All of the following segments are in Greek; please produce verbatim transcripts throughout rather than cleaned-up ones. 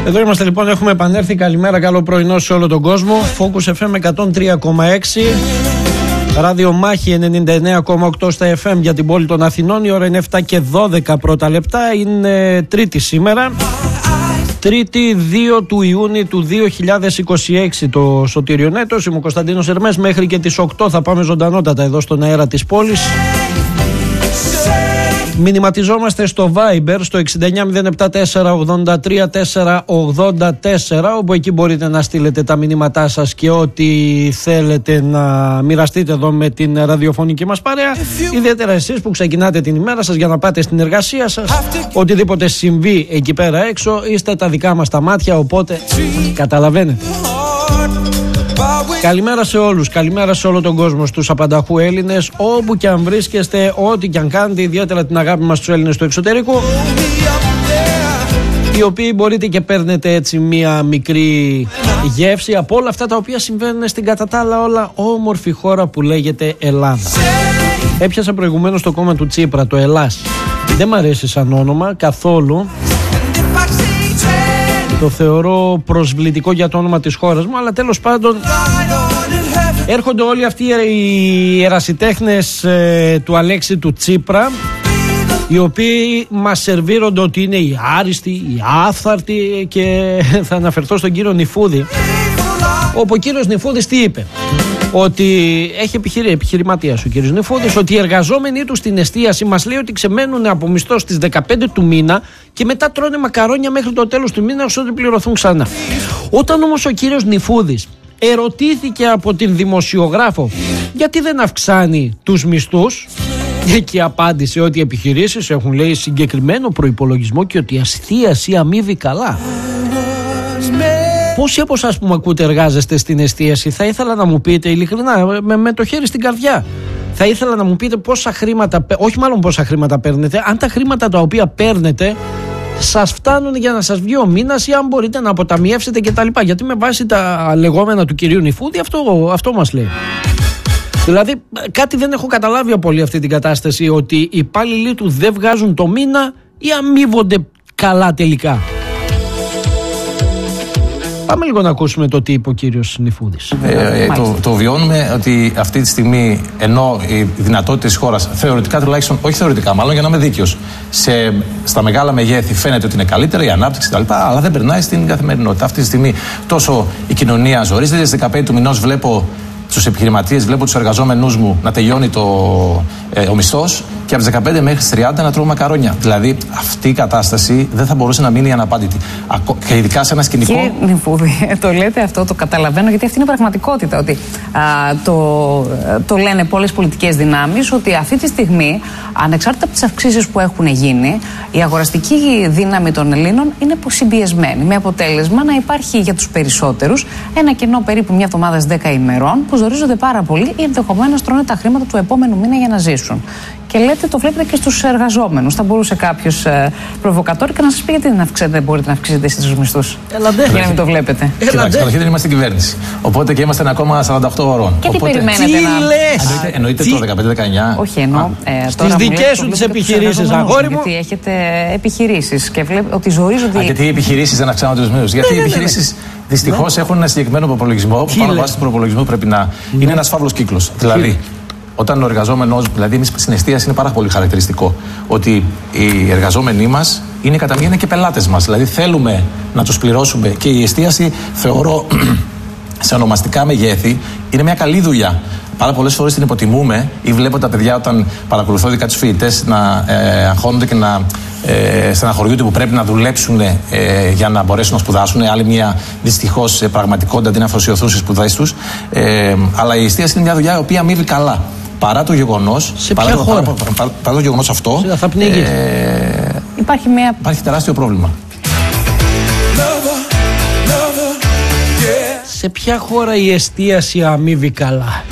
Εδώ είμαστε λοιπόν, έχουμε επανέλθει. Καλημέρα, καλό πρωινό σε όλο τον κόσμο. Focus εφ εμ εκατόν τρία κόμμα έξι, Ράδιο Μάχη ενενήντα εννέα κόμμα οκτώ στα εφ εμ για την πόλη των Αθηνών. Η ώρα είναι επτά και δώδεκα πρώτα λεπτά. Είναι Τρίτη σήμερα, Τρίτη δύο του Ιούνιου του δύο χιλιάδες είκοσι έξι το σωτήριον έτος. Είμαι ο Κωνσταντίνος Ερμές. Μέχρι και τις οκτώ θα πάμε ζωντανότατα εδώ στον αέρα της πόλης. Μηνυματιζόμαστε στο Viber στο εξήντα εννιά μηδέν επτά τέσσερα ογδόντα τρία τέσσερα ογδόντα τέσσερα, όπου εκεί μπορείτε να στείλετε τα μηνύματά σας και ό,τι θέλετε να μοιραστείτε εδώ με την ραδιοφωνική μας παρέα. Ιδιαίτερα εσείς που ξεκινάτε την ημέρα σας για να πάτε στην εργασία σας. Οτιδήποτε συμβεί εκεί πέρα έξω, είστε τα δικά μας τα μάτια, οπότε καταλαβαίνετε. Καλημέρα σε όλους, καλημέρα σε όλο τον κόσμο, στους απανταχού Έλληνες, όπου και αν βρίσκεστε, ό,τι και αν κάνετε, ιδιαίτερα την αγάπη μας στους Έλληνες του εξωτερικού, οι οποίοι μπορείτε και παίρνετε έτσι μία μικρή γεύση από όλα αυτά τα οποία συμβαίνουν στην κατά τα άλλα όλα όμορφη χώρα που λέγεται Ελλάδα. Έπιασα προηγουμένως το κόμμα του Τσίπρα, το Ελλάς. Δεν μ' αρέσει σαν όνομα καθόλου. Το θεωρώ προσβλητικό για το όνομα της χώρας μου, αλλά τέλος πάντων έρχονται όλοι αυτοί οι ερασιτέχνες ε, του Αλέξη του Τσίπρα, οι οποίοι μας σερβίρονται ότι είναι οι άριστοι, οι άφθαρτοι, και θα αναφερθώ στον κύριο Νιφούδη, όπου ο κύριος Νιφούδης τι είπε? Ότι έχει επιχειρη... επιχειρηματίας ο κύριος Νιφούδης, ότι οι εργαζόμενοι του στην εστίαση μας λέει ότι ξεμένουν από μισθό στις δεκαπέντε του μήνα και μετά τρώνε μακαρόνια μέχρι το τέλος του μήνα ώστε πληρωθούν ξανά. Όταν όμως ο κύριος Νιφούδης ερωτήθηκε από την δημοσιογράφο γιατί δεν αυξάνει τους μισθούς, και απάντησε ότι οι επιχειρήσεις έχουν, λέει, συγκεκριμένο προϋπολογισμό και ότι η εστίαση αμείβει καλά. Πόσοι από εσάς που με ακούτε εργάζεστε στην εστίαση, θα ήθελα να μου πείτε ειλικρινά, με, με το χέρι στην καρδιά, θα ήθελα να μου πείτε πόσα χρήματα, όχι μάλλον πόσα χρήματα παίρνετε, αν τα χρήματα τα οποία παίρνετε σας φτάνουν για να σας βγει ο μήνας ή αν μπορείτε να αποταμιεύσετε κτλ. Γιατί με βάση τα λεγόμενα του κυρίου Νιφούδη αυτό, αυτό μας λέει. Δηλαδή κάτι δεν έχω καταλάβει από όλη αυτή την κατάσταση, ότι οι υπάλληλοι του δεν βγάζουν το μήνα ή αμείβονται καλά τελικά. Πάμε λίγο να ακούσουμε το τι είπε ο κύριος Νιφούδης. Ε, ε, το, το βιώνουμε ότι αυτή τη στιγμή, ενώ οι δυνατότητες της χώρας, θεωρητικά τουλάχιστον, όχι θεωρητικά, μάλλον για να είμαι δίκαιος, σε, στα μεγάλα μεγέθη φαίνεται ότι είναι καλύτερα η ανάπτυξη κτλ., αλλά δεν περνάει στην καθημερινότητα. Αυτή τη στιγμή τόσο η κοινωνία ζορίζεται. Στις δεκαπέντε του μηνός βλέπω τους επιχειρηματίες, βλέπω τους εργαζόμενους μου να τελειώνει το, ε, ο μισθός και από τις δεκαπέντε μέχρι τις τριάντα να τρώω μακαρόνια. Δηλαδή αυτή η κατάσταση δεν θα μπορούσε να μείνει αναπάντητη. Και ειδικά σε ένα σκηνικό. Κύριε Νιφούδη, το λέτε αυτό, το καταλαβαίνω, γιατί αυτή είναι η πραγματικότητα. Ότι α, το, το λένε πολλές πολιτικές δυνάμεις, ότι αυτή τη στιγμή, ανεξάρτητα από τις αυξήσεις που έχουν γίνει, η αγοραστική δύναμη των Ελλήνων είναι συμπιεσμένη. Με αποτέλεσμα να υπάρχει για τους περισσότερους ένα κενό περίπου μια εβδομάδα δέκα ημερών, που ζορίζονται πάρα πολύ ή ενδεχομένως τρώνε τα χρήματα του επόμενου μήνα για να ζήσουν. Και λέτε, το βλέπετε και στους εργαζόμενους. Θα μπορούσε κάποιος ε, προβοκατόρικα να σας πει γιατί δεν, αυξέτε, δεν μπορείτε να αυξήσετε στους μισθούς. Ελαντέ. Για να μην το βλέπετε. Κοιτάξτε, καταρχήν δεν είμαστε κυβέρνηση. Οπότε και είμαστε ένα κόμμα σαράντα οκτώ ωρών. Και τι Οπότε, περιμένετε τι να. Λες? Εννοείται το δεκαπέντε δεκαεννιά. Όχι, εννοώ. Ε, Στις δικές σου τις επιχειρήσεις, αγόρι μου. Γιατί έχετε επιχειρήσεις και βλέπετε ότι ζορίζονται. Α, γιατί οι επιχειρήσεις δεν αυξάνονται τους μισθούς? Γιατί οι επιχειρήσεις δυστυχώς έχουν ένα συγκεκριμένο προπολογισμό που πάνω βάσει του προπολογισμού πρέπει να είναι ένας φαύλος κύκλος. Δηλαδή, όταν ο εργαζόμενος, δηλαδή εμείς στην εστίαση είναι πάρα πολύ χαρακτηριστικό ότι οι εργαζόμενοι μας είναι κατά μία και πελάτες μας. Δηλαδή θέλουμε να τους πληρώσουμε, και η εστίαση θεωρώ σε ονομαστικά μεγέθη είναι μια καλή δουλειά. Πάρα πολλές φορές την υποτιμούμε ή βλέπω τα παιδιά όταν παρακολουθώ ειδικά τους φοιτητές να ε, αγχώνονται και να ε, στεναχωριούνται που πρέπει να δουλέψουν ε, για να μπορέσουν να σπουδάσουν. Άλλη μια δυστυχώς ε, πραγματικότητα αντί να αφοσιωθούν στις σπουδές τους. Ε, αλλά η εστίαση είναι μια δουλειά η οποία αμείβει καλά. Παρά το γεγονός, σε παρά, ποια το, χώρα? παρά, παρά, παρά το γεγονός αυτό, θα ε, υπάρχει, μια... υπάρχει τεράστιο πρόβλημα. Σε ποια χώρα η εστίαση αμείβει καλά?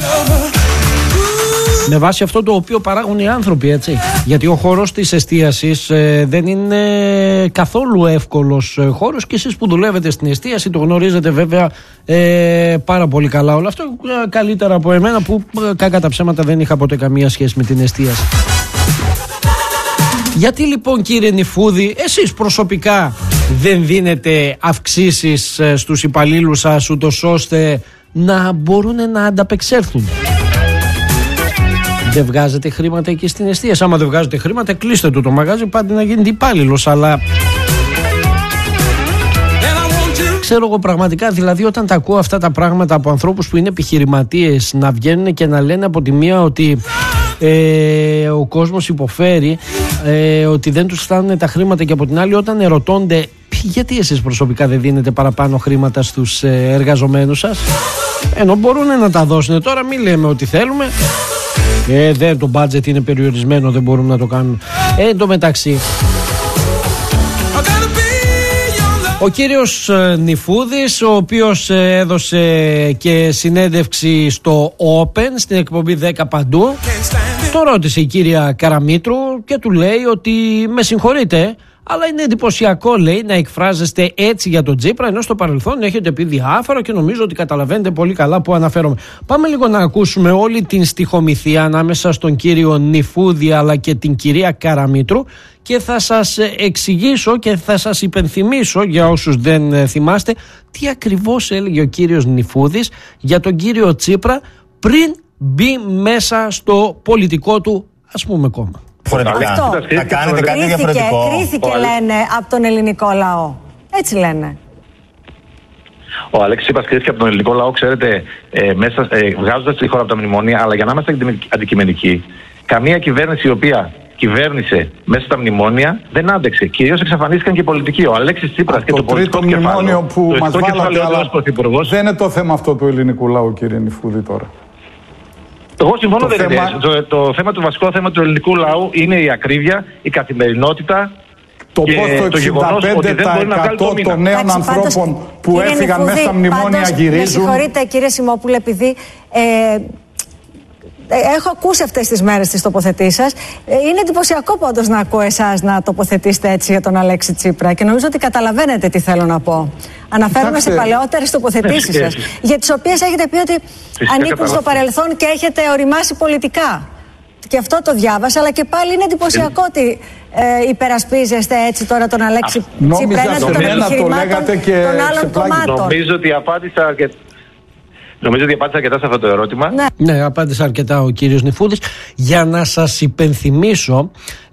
Με βάση αυτό το οποίο παράγουν οι άνθρωποι, έτσι. Γιατί ο χώρος της εστίασης ε, δεν είναι καθόλου εύκολος ε, χώρος, και εσείς που δουλεύετε στην εστίαση το γνωρίζετε βέβαια ε, πάρα πολύ καλά όλο αυτό, ε, καλύτερα από εμένα που ε, κακά τα ψέματα δεν είχα ποτέ καμία σχέση με την εστίαση. Γιατί λοιπόν, κύριε Νιφούδη, εσείς προσωπικά δεν δίνετε αυξήσεις στους υπαλλήλους σας ούτως ώστε να μπορούν να ανταπεξέλθουν? Δεν βγάζετε χρήματα εκεί στην εστίαση? Άμα δεν βγάζετε χρήματα, κλείστε του το μαγάζι, πάτε να γίνετε υπάλληλος. Αλλά ξέρω εγώ πραγματικά, δηλαδή όταν τα ακούω αυτά τα πράγματα από ανθρώπους που είναι επιχειρηματίες να βγαίνουν και να λένε από τη μία ότι ε, ο κόσμος υποφέρει, ε, ότι δεν τους φτάνουν τα χρήματα, και από την άλλη όταν ερωτώνται γιατί εσείς προσωπικά δεν δίνετε παραπάνω χρήματα στους ε, εργαζομένους σας, ενώ μπορούν να τα δώσουν. Τώρα μην λέμε ότι θέλουμε, ε, δεν, το budget είναι περιορισμένο, δεν μπορούν να το κάνουν. Ε, εν τω μεταξύ, ο κύριος Νιφούδης, ο οποίος έδωσε και συνέντευξη στο Open, στην εκπομπή δέκα παντού, το ρώτησε η κυρία Καραμήτρου και του λέει ότι με συγχωρείτε, αλλά είναι εντυπωσιακό, λέει, να εκφράζεστε έτσι για τον Τσίπρα, ενώ στο παρελθόν έχετε πει διάφορα και νομίζω ότι καταλαβαίνετε πολύ καλά που αναφέρομαι. Πάμε λίγο να ακούσουμε όλη την στιχομυθία ανάμεσα στον κύριο Νιφούδη αλλά και την κυρία Καραμήτρου και θα σας εξηγήσω και θα σας υπενθυμίσω, για όσους δεν θυμάστε, τι ακριβώς έλεγε ο κύριος Νιφούδης για τον κύριο Τσίπρα πριν μπει μέσα στο πολιτικό του, ας πούμε, κόμμα. Αυτό. Θα κάνετε κάτι διαφορετικό. Κρίθηκε, λένε, από τον ελληνικό λαό. Έτσι λένε. Ο Αλέξης Τσίπρας κρίθηκε από τον ελληνικό λαό, ξέρετε, ε, μέσα, ε, βγάζοντας τη χώρα από τα μνημόνια, αλλά για να είμαστε αντικειμενικοί, καμία κυβέρνηση η οποία κυβέρνησε μέσα στα μνημόνια δεν άντεξε. Κυρίως εξαφανίστηκαν και οι πολιτικοί. Ο Αλέξης Τσίπρας και το, το πολιτικό κεφάλαιο που μας βάλατε, αλλά δεν είναι το θέμα αυτό του ελληνικού λαού, κύριε Νιφούδη, τώρα. Εγώ συμφωνώ, το, δεν θέμα... το, το θέμα του βασικό θέμα του ελληνικού λαού είναι η ακρίβεια, η καθημερινότητα. Το πώς το εξήντα πέντε τοις εκατό των νέων Άξι, ανθρώπων πάντως, που έφυγαν μέσα στα μνημόνια πάντως, γυρίζουν. Με συγχωρείτε, κύριε Σιμόπουλε, επειδή ε, έχω ακούσει αυτές τις μέρες τις τοποθετήσεις σας. Είναι εντυπωσιακό πάντως να ακούω εσάς να τοποθετήσετε έτσι για τον Αλέξη Τσίπρα και νομίζω ότι καταλαβαίνετε τι θέλω να πω. Αναφέρομαι Κοιτάξτε. σε παλαιότερες τοποθετήσεις σας, για τις οποίες έχετε πει ότι Φυσικά ανήκουν στο παρελθόν και έχετε οριμάσει πολιτικά. Και αυτό το διάβασα, αλλά και πάλι είναι εντυπωσιακό ότι ε, υπερασπίζεστε έτσι τώρα τον Αλέξη Α, Τσίπρα, ένας των επιχειρημάτων των άλλων κομμάτων. Νομίζω ότι απάντησα αρκετά. Νομίζω ότι απάντησα αρκετά σε αυτό το ερώτημα. Ναι, ναι, απάντησε αρκετά ο κύριος Νιφούδης. Για να σας υπενθυμίσω,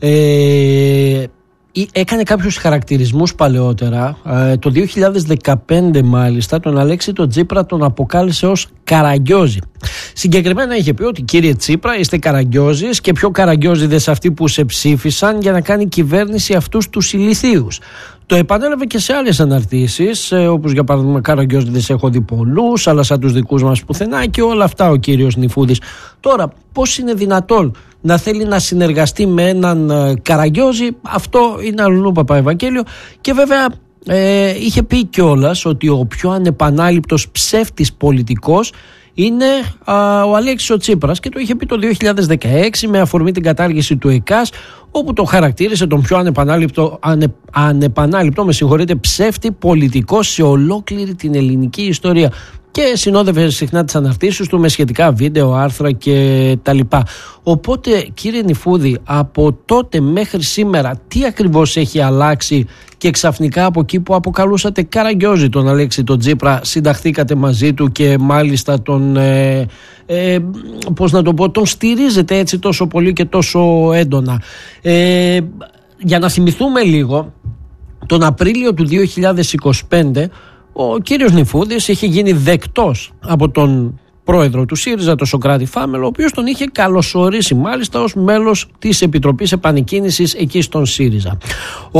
ε, έκανε κάποιους χαρακτηρισμούς παλαιότερα. Ε, το δύο χιλιάδες δεκαπέντε μάλιστα τον Αλέξη τον Τσίπρα τον αποκάλεσε ως Καραγκιόζη. Συγκεκριμένα είχε πει ότι κύριε Τσίπρα είστε Καραγκιόζης και πιο Καραγκιόζηδες αυτοί που σε ψήφισαν για να κάνει κυβέρνηση αυτούς τους ηλιθίους. Το επανέλαβε και σε άλλες αναρτήσεις, ε, όπως για παράδειγμα Καραγκιόζηδες έχω δει πολλούς, αλλά σαν τους δικούς μας πουθενά, και όλα αυτά ο κύριος Νιφούδης. Τώρα, πώς είναι δυνατόν να θέλει να συνεργαστεί με έναν ε, Καραγκιόζη? Αυτό είναι αλλού Παπαευαγγέλιο. Και βέβαια ε, είχε πει κιόλας ότι ο πιο ανεπανάληπτος ψεύτης πολιτικός είναι α, ο Αλέξης ο Τσίπρας, και το είχε πει το δύο χιλιάδες δεκαέξι με αφορμή την κατάργηση του ΕΚΑΣ, όπου το χαρακτήρισε τον πιο ανεπανάληπτο, ανε, ανεπανάληπτο με συγχωρείτε, ψεύτη πολιτικό σε ολόκληρη την ελληνική ιστορία. Και συνόδευε συχνά τις αναρτήσεις του με σχετικά βίντεο, άρθρα και τα λοιπά. Οπότε κύριε Νιφούδη, από τότε μέχρι σήμερα τι ακριβώς έχει αλλάξει και ξαφνικά από εκεί που αποκαλούσατε Καραγκιόζη τον Αλέξη τον Τσίπρα συνταχθήκατε μαζί του και μάλιστα τον, ε, ε, πώς να το πω, τον στηρίζετε έτσι τόσο πολύ και τόσο έντονα? Ε, για να θυμηθούμε λίγο, τον Απρίλιο του δύο χιλιάδες είκοσι πέντε ο κύριος Νιφούδης είχε γίνει δεκτός από τον πρόεδρο του ΣΥΡΙΖΑ, τον Σωκράτη Φάμελο, ο οποίος τον είχε καλωσορίσει μάλιστα ως μέλος της Επιτροπής Επανεκκίνησης εκεί στον ΣΥΡΙΖΑ. Ο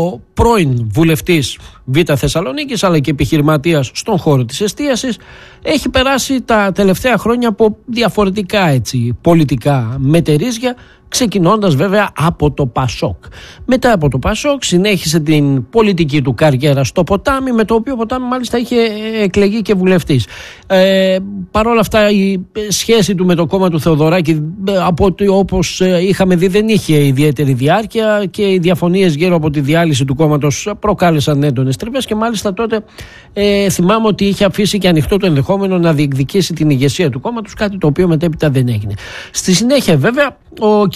πρώην βουλευτής Β' Θεσσαλονίκης αλλά και επιχειρηματίας στον χώρο της εστίασης έχει περάσει τα τελευταία χρόνια από διαφορετικά έτσι, πολιτικά μετερίζια, ξεκινώντας βέβαια από το Πασόκ. Μετά από το Πασόκ συνέχισε την πολιτική του καριέρα στο Ποτάμι, με το οποίο Ποτάμι μάλιστα είχε εκλεγεί και βουλευτής. Ε, Παρ' όλα αυτά η σχέση του με το κόμμα του Θεοδωράκη, από ότι όπως είχαμε δει δεν είχε ιδιαίτερη διάρκεια και οι διαφωνίες γύρω από τη διάλυση του κόμματος προκάλεσαν έντονες τρύπες, και μάλιστα τότε ε, θυμάμαι ότι είχε αφήσει και ανοιχτό το ενδεχόμενο να διεκδικήσει την ηγεσία του κόμματος, κάτι το οποίο μετέπειτα δεν έγινε. Στη συνέχεια βέβαια ο κ.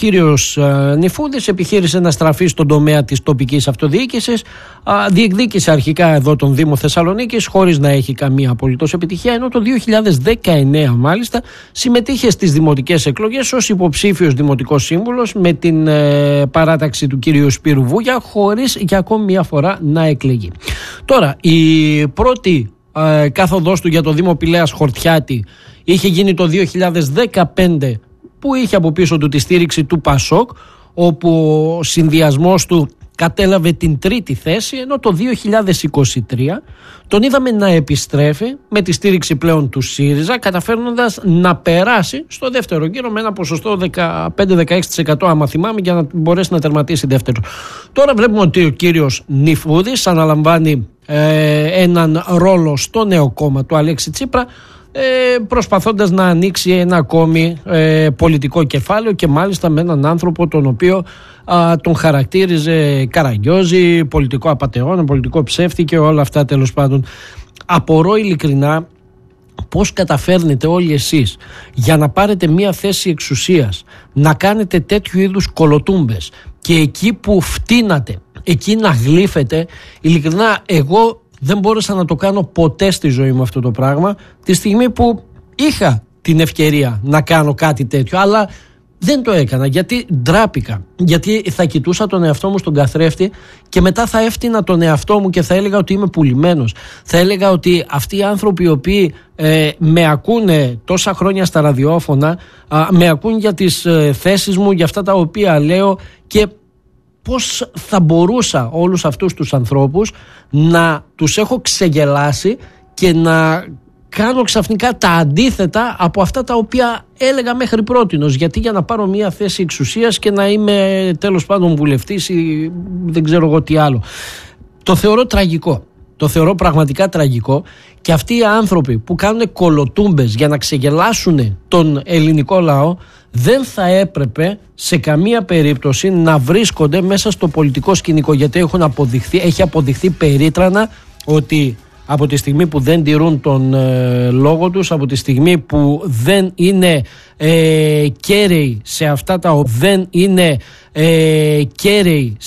κύριος ε, Νιφούδης επιχείρησε να στραφεί στον τομέα της τοπικής αυτοδιοίκησης, ε, διεκδίκησε αρχικά εδώ τον Δήμο Θεσσαλονίκης χωρίς να έχει καμία απολύτως επιτυχία, ενώ το δύο χιλιάδες δεκαεννέα μάλιστα συμμετείχε στις δημοτικές εκλογές ως υποψήφιος δημοτικός σύμβουλος με την ε, παράταξη του κύριου Σπύρου Βούγια, χωρίς για ακόμη μια φορά να εκλεγεί. Τώρα, η πρώτη ε, κάθοδός του για το Δήμο Πηλαίας Χορτιάτη είχε γίνει το δύο χιλιάδες δεκαπέντε, που είχε από πίσω του τη στήριξη του Πασόκ, όπου ο συνδυασμός του κατέλαβε την τρίτη θέση, ενώ το δύο χιλιάδες είκοσι τρία τον είδαμε να επιστρέφει με τη στήριξη πλέον του ΣΥΡΙΖΑ, καταφέρνοντας να περάσει στο δεύτερο γύρο με ένα ποσοστό δεκαπέντε με δεκαέξι τοις εκατό άμα θυμάμαι, για να μπορέσει να τερματίσει δεύτερο. Τώρα βλέπουμε ότι ο κύριος Νιφούδης αναλαμβάνει ε, έναν ρόλο στο νέο κόμμα του Αλέξη Τσίπρα, Ε, προσπαθώντας να ανοίξει ένα ακόμη ε, πολιτικό κεφάλαιο, και μάλιστα με έναν άνθρωπο τον οποίο α, τον χαρακτήριζε καραγκιόζη, πολιτικό απατεώνα, πολιτικό ψεύτη και όλα αυτά τέλος πάντων. Απορώ ειλικρινά πώς καταφέρνετε όλοι εσείς για να πάρετε μια θέση εξουσίας να κάνετε τέτοιου είδους κολοτούμπες, και εκεί που φτύνατε εκεί να γλύφετε. Ειλικρινά εγώ δεν μπόρεσα να το κάνω ποτέ στη ζωή μου αυτό το πράγμα, τη στιγμή που είχα την ευκαιρία να κάνω κάτι τέτοιο, αλλά δεν το έκανα γιατί ντράπηκα, γιατί θα κοιτούσα τον εαυτό μου στον καθρέφτη και μετά θα έφτιανα τον εαυτό μου και θα έλεγα ότι είμαι πουλημένος. Θα έλεγα ότι αυτοί οι άνθρωποι οι οποίοι ε, με ακούνε τόσα χρόνια στα ραδιόφωνα, α, με ακούν για τις ε, θέσεις μου, για αυτά τα οποία λέω, και πώς θα μπορούσα όλους αυτούς τους ανθρώπους να τους έχω ξεγελάσει και να κάνω ξαφνικά τα αντίθετα από αυτά τα οποία έλεγα μέχρι πρότινος. Γιατί για να πάρω μια θέση εξουσίας και να είμαι τέλος πάντων βουλευτής ή δεν ξέρω εγώ τι άλλο. Το θεωρώ τραγικό. Το θεωρώ πραγματικά τραγικό, και αυτοί οι άνθρωποι που κάνουν κολοτούμπες για να ξεγελάσουν τον ελληνικό λαό δεν θα έπρεπε σε καμία περίπτωση να βρίσκονται μέσα στο πολιτικό σκηνικό, γιατί έχουν αποδειχθεί, έχει αποδειχθεί περίτρανα ότι από τη στιγμή που δεν τηρούν τον ε, λόγο τους, από τη στιγμή που δεν είναι ε, κέραιοι σε αυτά τα δεν είναι ε, κέραιοι